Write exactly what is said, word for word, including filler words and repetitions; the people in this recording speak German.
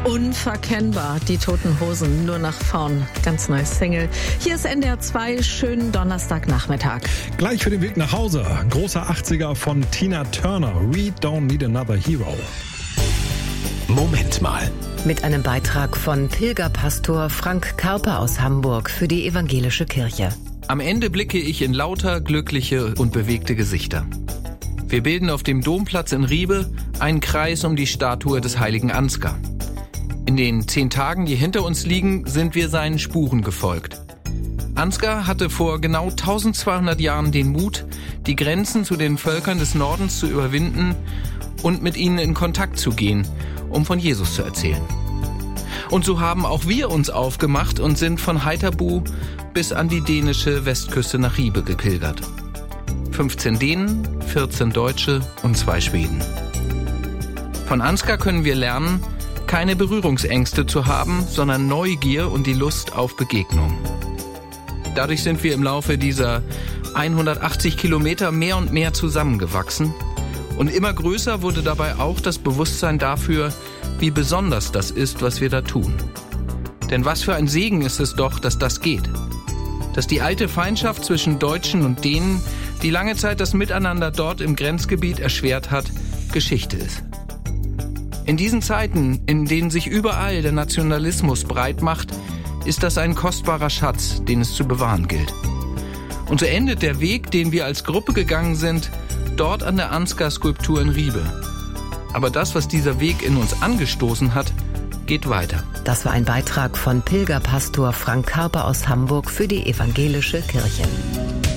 Unverkennbar, die Toten Hosen, nur nach vorn. Ganz neues Single. Hier ist N D R zwei, schönen Donnerstagnachmittag. Gleich für den Weg nach Hause. Großer achtziger von Tina Turner. We don't need another hero. Moment mal. Mit einem Beitrag von Pilgerpastor Frank Karper aus Hamburg für die evangelische Kirche. Am Ende blicke ich in lauter, glückliche und bewegte Gesichter. Wir bilden auf dem Domplatz in Ribe einen Kreis um die Statue des heiligen Ansgar. In den zehn Tagen, die hinter uns liegen, sind wir seinen Spuren gefolgt. Ansgar hatte vor genau tausendzweihundert Jahren den Mut, die Grenzen zu den Völkern des Nordens zu überwinden und mit ihnen in Kontakt zu gehen, um von Jesus zu erzählen. Und so haben auch wir uns aufgemacht und sind von Haithabu bis an die dänische Westküste nach Ribe gepilgert. fünfzehn Dänen, vierzehn Deutsche und zwei Schweden. Von Ansgar können wir lernen, keine Berührungsängste zu haben, sondern Neugier und die Lust auf Begegnung. Dadurch sind wir im Laufe dieser hundertachtzig Kilometer mehr und mehr zusammengewachsen. Und immer größer wurde dabei auch das Bewusstsein dafür, wie besonders das ist, was wir da tun. Denn was für ein Segen ist es doch, dass das geht. Dass die alte Feindschaft zwischen Deutschen und Dänen, die lange Zeit das Miteinander dort im Grenzgebiet erschwert hat, Geschichte ist. In diesen Zeiten, in denen sich überall der Nationalismus breit macht, ist das ein kostbarer Schatz, den es zu bewahren gilt. Und so endet der Weg, den wir als Gruppe gegangen sind, dort an der Ansgar-Skulptur in Ribe. Aber das, was dieser Weg in uns angestoßen hat, geht weiter. Das war ein Beitrag von Pilgerpastor Frank Karper aus Hamburg für die evangelische Kirche.